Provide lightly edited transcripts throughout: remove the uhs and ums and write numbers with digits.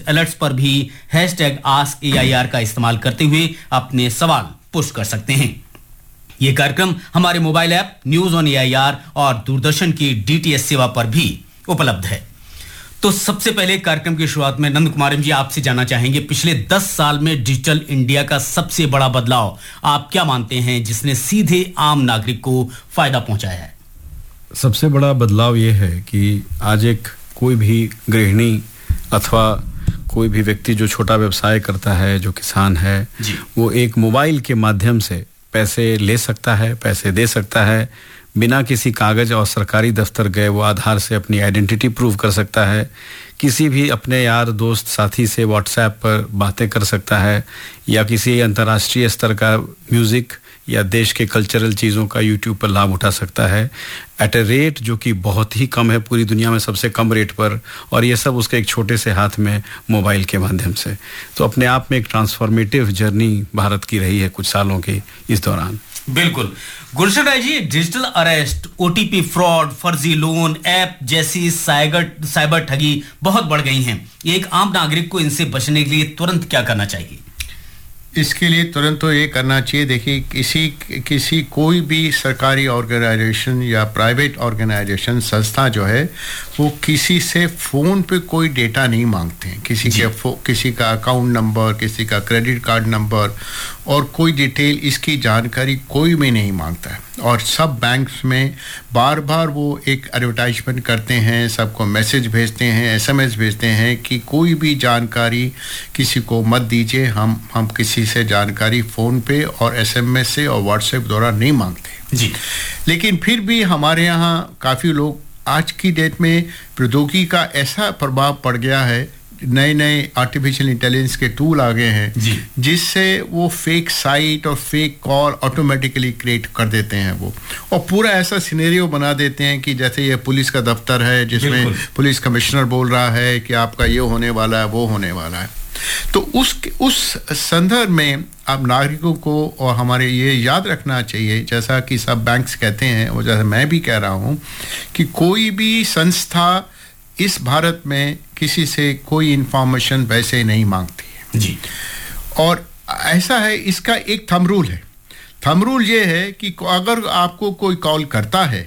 Alerts पर भी #AskAIR का इस्तेमाल करते हुए अपने सवाल पुष्ट कर सकते हैं। ये कार्यक्रम हमारे mobile app news on AIR और दूरदर्शन की DTH सेवा पर भी उपलब्ध है। तो सबसे पहले कार्यक्रम की शुरुआत में नंद कुमार जी आपसे जानना चाहेंगे, पिछले 10 साल में डिजिटल इंडिया का सबसे बड़ा बदलाव आप क्या मानते हैं जिसने सीधे आम नागरिक को फायदा पहुंचाया है? सबसे बड़ा बदलाव ये है कि आज कोई भी गृहिणी अथवा कोई भी व्यक्ति जो छोटा व्यवसाय करता है, जो किसान है, वो एक मोबाइल के माध्यम से पैसे ले सकता है, पैसे दे सकता है, बिना किसी कागज और सरकारी दफ्तर गए वो आधार से अपनी आइडेंटिटी प्रूव कर सकता है, किसी भी अपने यार दोस्त साथी से व्हाट्सएप पर बातें कर सकता है, या किसी अंतर्राष्ट्रीय स्तर का म्यूज़िक या देश के कल्चरल चीज़ों का यूट्यूब पर लाभ उठा सकता है एट ए रेट जो कि बहुत ही कम है, पूरी दुनिया में सबसे कम रेट पर, और ये सब उसके एक छोटे से हाथ में मोबाइल के माध्यम से। तो अपने आप में एक ट्रांसफॉर्मेटिव जर्नी भारत की रही है कुछ सालों की इस दौरान। बिल्कुल। Gulshan Rai ji, digital arrest, OTP fraud, फर्जी लोन ऐप जैसी साइबर ठगी बहुत बढ़ गई हैं। एक आम नागरिक को इनसे बचने के लिए तुरंत क्या करना चाहिए? इसके लिए तुरंत तो ये करना चाहिए, देखिए किसी कोई भी सरकारी ऑर्गेनाइजेशन या प्राइवेट ऑर्गेनाइजेशन संस्था जो है वो किसी से फ़ोन पे कोई डेटा नहीं मांगते हैं, किसी का अकाउंट नंबर, किसी का क्रेडिट कार्ड नंबर और कोई डिटेल, इसकी जानकारी कोई भी नहीं मांगता है। और सब बैंक्स में बार बार वो एक एडवर्टाइजमेंट करते हैं, सबको मैसेज भेजते हैं, SMS भेजते हैं कि कोई भी जानकारी किसी को मत दीजिए, हम किसी से जानकारी फ़ोन पे और SMS से और व्हाट्सएप द्वारा नहीं मांगते जी। लेकिन फिर भी हमारे यहाँ काफ़ी लोग, आज की डेट में प्रौद्योगिकी का ऐसा प्रभाव पड़ गया है, नए आर्टिफिशियल इंटेलिजेंस के टूल आ गए हैं जिससे वो फेक साइट और फेक कॉल ऑटोमेटिकली क्रिएट कर देते हैं वो, और पूरा ऐसा सिनेरियो बना देते हैं कि जैसे ये पुलिस का दफ्तर है जिसमें पुलिस कमिश्नर बोल रहा है कि आपका ये होने वाला है, वो होने वाला है। तो उस संदर्भ में अब नागरिकों को और हमारे ये याद रखना चाहिए, जैसा कि सब बैंक्स कहते हैं और जैसा मैं भी कह रहा हूँ, कि कोई भी संस्था इस भारत में किसी से कोई इंफॉर्मेशन वैसे नहीं मांगती है जी। और ऐसा है, इसका एक थंब रूल है। थंब रूल ये है कि अगर आपको कोई कॉल करता है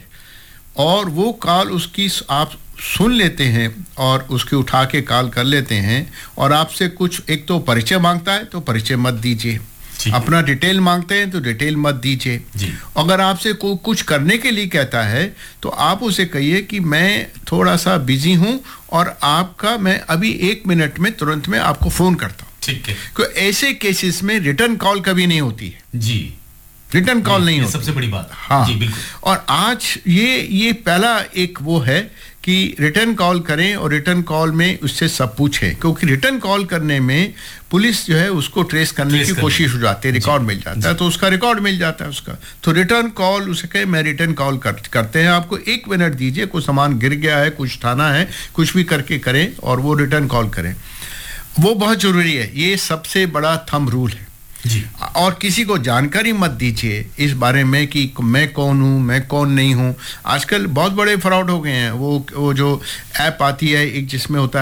और वो कॉल उसकी आप सुन लेते हैं और उसकी उठा के कॉल कर लेते हैं और आपसे कुछ एक तो परिचय मांगता है तो परिचय मत दीजिए, अपना डिटेल मांगते हैं तो डिटेल मत दीजिए। अगर आपसे कोई कुछ करने के लिए कहता है तो आप उसे कहिए कि मैं थोड़ा सा बिजी हूं और आपका मैं अभी 1 मिनट में तुरंत में आपको फोन करता हूं। ठीक है। क्योंकि ऐसे केसेस में रिटर्न कॉल कभी नहीं होती है जी, रिटर्न कॉल नहीं होती, सबसे बड़ी बात। हाँ जी बिल्कुल। और आज ये पहला एक वो है कि रिटर्न कॉल करें और रिटर्न कॉल में उससे सब पूछें, क्योंकि रिटर्न कॉल करने में पुलिस जो है उसको ट्रेस करने की कोशिश हो जाती है, रिकॉर्ड मिल जाता है, तो उसका रिकॉर्ड मिल जाता है उसका। तो रिटर्न कॉल उसे कहे मैं रिटर्न कॉल करते हैं, आपको 1 मिनट दीजिए, कुछ सामान गिर गया है, कुछ उठाना है, कुछ भी करके करें और वो रिटर्न कॉल करें, वो बहुत जरूरी है। ये सबसे बड़ा थंब रूल है जी। और किसी को जानकारी मत दीजिए इस बारे में कि मैं कौन हूँ, मैं कौन नहीं हूँ। आजकल बहुत बड़े फ्रॉड हो गए हैं। वो जो ऐप आती है एक, जिसमें होता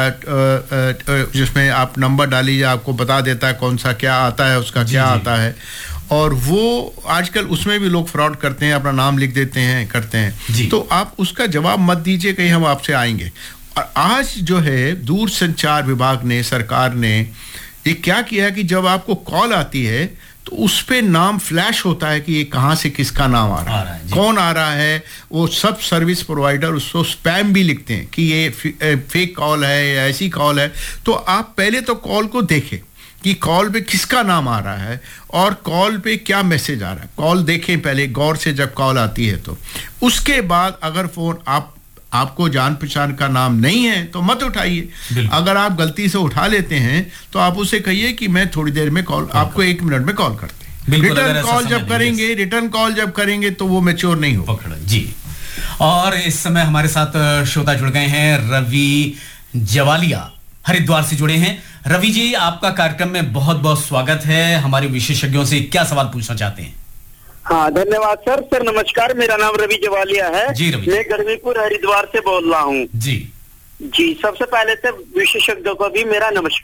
है जिसमें आप नंबर डालिए, आपको बता देता है कौन सा क्या आता है, उसका क्या आता है, और वो आजकल उसमें भी लोग फ्रॉड करते हैं, अपना नाम लिख देते हैं, करते हैं। तो आप उसका जवाब मत दीजिए, कहीं हम आपसे आएंगे। और आज जो है दूरसंचार विभाग ने, सरकार ने ये क्या किया कि जब आपको कॉल आती है तो उस पे नाम फ्लैश होता है कि ये कहाँ से किसका नाम आ रहा है, कौन आ रहा है। वो सब सर्विस प्रोवाइडर उसको स्पैम भी लिखते हैं कि ये फेक कॉल है या ऐसी कॉल है। तो आप पहले तो कॉल को देखें कि कॉल पे किसका नाम आ रहा है और कॉल पे क्या मैसेज आ रहा है। कॉल देखें पहले गौर से जब कॉल आती है तो। उसके बाद अगर फोन आपको जान पहचान का नाम नहीं है तो मत उठाइए। अगर आप गलती से उठा लेते हैं तो आप उसे कहिए कि मैं थोड़ी देर में कॉल, आपको 1 मिनट में कॉल करते हैं। रिटर्न कॉल जब करेंगे तो वो मैच्योर नहीं हो जी। और इस समय हमारे साथ श्रोता जुड़ गए हैं, रवि जवालिया हरिद्वार से जुड़े हैं। रवि जी, आपका कार्यक्रम में बहुत बहुत स्वागत है। हमारे विशेषज्ञों से क्या सवाल पूछना चाहते हैं? हाँ, धन्यवाद सर। सर नमस्कार, मेरा नाम रवि जवालिया है जी। रवि, मैं गढ़वीपुर हरिद्वार से बोल रहा हूँ जी। जी, सबसे पहले से विशेषज्ञों को भी मेरा नमस्कार।